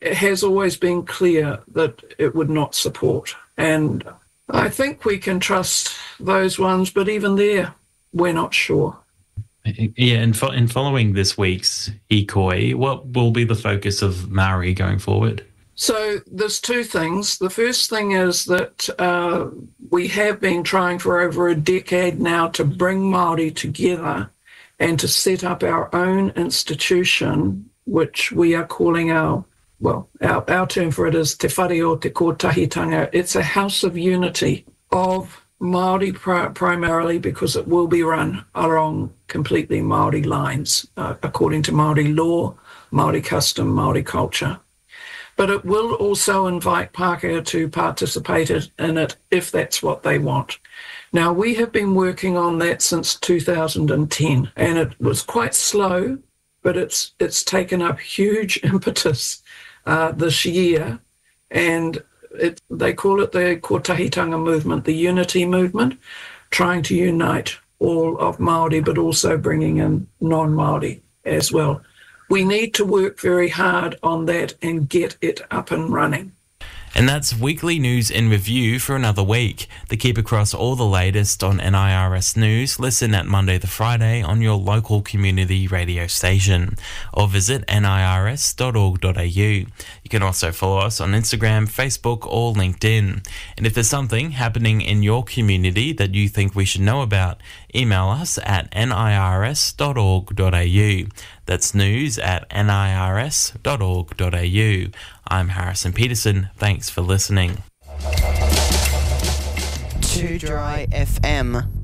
has always been clear that it would not support. And I think we can trust those ones, but even there, we're not sure. Yeah, and in following this week's ECOI, what will be the focus of Māori going forward? So there's two things. The first thing is that we have been trying for over a decade now to bring Māori together and to set up our own institution, which we are calling our term for it is Te Whare o Te Kotahitanga. It's a house of unity of Māori primarily, because it will be run along completely Māori lines, according to Māori law, Māori custom, Māori culture. But it will also invite Pākehā to participate in it if that's what they want. Now, we have been working on that since 2010, and it was quite slow, but it's taken up huge impetus this year, and they call it the Kotahitanga movement, the unity movement, trying to unite all of Māori, but also bringing in non-Māori as well. We need to work very hard on that and get it up and running. And that's Weekly News in Review for another week. To keep across all the latest on NIRS News, listen at Monday to Friday on your local community radio station, or visit nirs.org.au. You can also follow us on Instagram, Facebook or LinkedIn. And if there's something happening in your community that you think we should know about, email us at nirs.org.au. That's news at nirs.org.au. I'm Harrison Peterson. Thanks for listening. 2 Dry FM